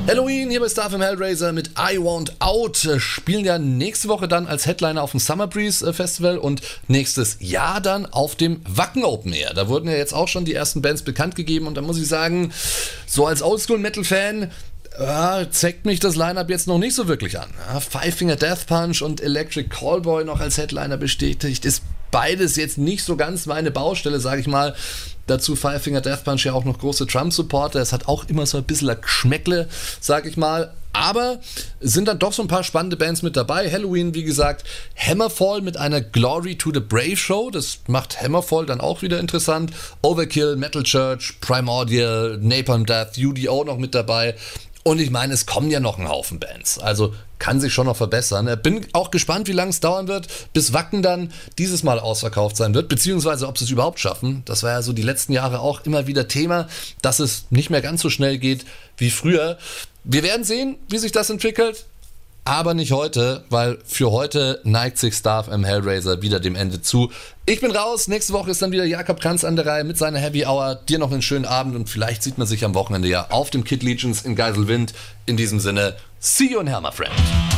Halloween hier bei Star FM Hellraiser mit I Want Out. Spielen ja nächste Woche dann als Headliner auf dem Summer Breeze Festival und nächstes Jahr dann auf dem Wacken Open Air. Da wurden ja jetzt auch schon die ersten Bands bekannt gegeben und da muss ich sagen, so als Oldschool-Metal-Fan zeigt mich das Line-Up jetzt noch nicht so wirklich an. Five Finger Death Punch und Electric Callboy noch als Headliner bestätigt. Ist beides jetzt nicht so ganz meine Baustelle, sage ich mal. Dazu Five Finger Death Punch ja auch noch große Trump-Supporter. Es hat auch immer so ein bisschen ein Geschmäckle, sag ich mal. Aber sind dann doch so ein paar spannende Bands mit dabei. Halloween, wie gesagt, Hammerfall mit einer Glory to the Brave Show. Das macht Hammerfall dann auch wieder interessant. Overkill, Metal Church, Primordial, Napalm Death, UDO noch mit dabei. Und ich meine, es kommen ja noch ein Haufen Bands. Also kann sich schon noch verbessern. Bin auch gespannt, wie lange es dauern wird, bis Wacken dann dieses Mal ausverkauft sein wird, beziehungsweise ob sie es überhaupt schaffen. Das war ja so die letzten Jahre auch immer wieder Thema, dass es nicht mehr ganz so schnell geht wie früher. Wir werden sehen, wie sich das entwickelt. Aber nicht heute, weil für heute neigt sich Star FM Hellraiser wieder dem Ende zu. Ich bin raus, nächste Woche ist dann wieder Jakob Kranz an der Reihe mit seiner Heavy Hour. Dir noch einen schönen Abend und vielleicht sieht man sich am Wochenende ja auf dem Kid Legions in Geiselwind. In diesem Sinne, see you in hell, my friend.